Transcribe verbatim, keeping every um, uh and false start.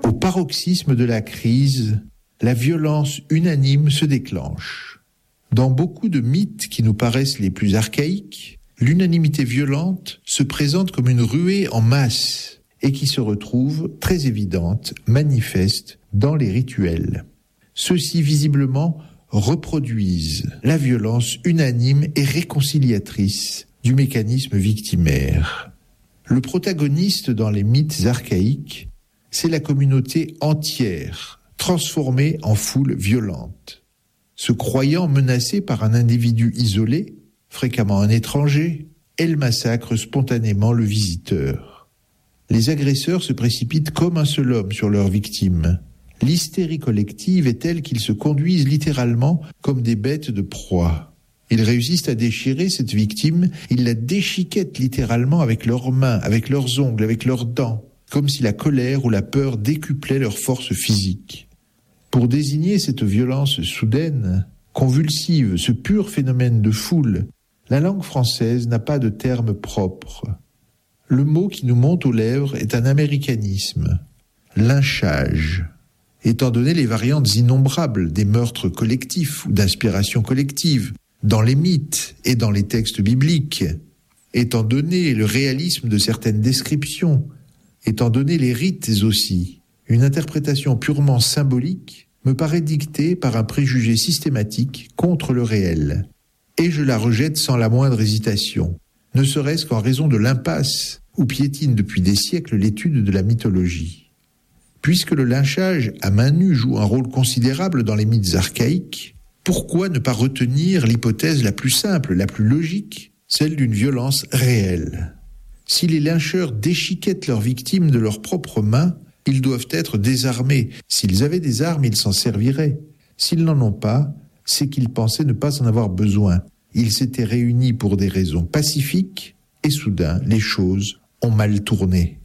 Au paroxysme de la crise, la violence unanime se déclenche. Dans beaucoup de mythes qui nous paraissent les plus archaïques, l'unanimité violente se présente comme une ruée en masse et qui se retrouve très évidente, manifeste dans les rituels. Ceux-ci visiblement reproduisent la violence unanime et réconciliatrice du mécanisme victimaire. Le protagoniste dans les mythes archaïques, c'est la communauté entière, transformée en foule violente. Se croyant menacée par un individu isolé, fréquemment un étranger, elle massacre spontanément le visiteur. Les agresseurs se précipitent comme un seul homme sur leurs victimes. L'hystérie collective est telle qu'ils se conduisent littéralement comme des bêtes de proie. Ils réussissent à déchirer cette victime, ils la déchiquettent littéralement avec leurs mains, avec leurs ongles, avec leurs dents, comme si la colère ou la peur décuplaient leur force physique. Pour désigner cette violence soudaine, convulsive, ce pur phénomène de foule, la langue française n'a pas de terme propre. Le mot qui nous monte aux lèvres est un américanisme, lynchage. Étant donné les variantes innombrables des meurtres collectifs ou d'inspiration collective, dans les mythes et dans les textes bibliques, étant donné le réalisme de certaines descriptions, étant donné les rites aussi, une interprétation purement symbolique me paraît dictée par un préjugé systématique contre le réel. Et je la rejette sans la moindre hésitation, ne serait-ce qu'en raison de l'impasse où piétine depuis des siècles l'étude de la mythologie. Puisque le lynchage à main nue joue un rôle considérable dans les mythes archaïques, pourquoi ne pas retenir l'hypothèse la plus simple, la plus logique, celle d'une violence réelle ? Si les lyncheurs déchiquettent leurs victimes de leurs propres mains, ils doivent être désarmés. S'ils avaient des armes, ils s'en serviraient. S'ils n'en ont pas, c'est qu'ils pensaient ne pas en avoir besoin. Ils s'étaient réunis pour des raisons pacifiques et soudain, les choses ont mal tourné.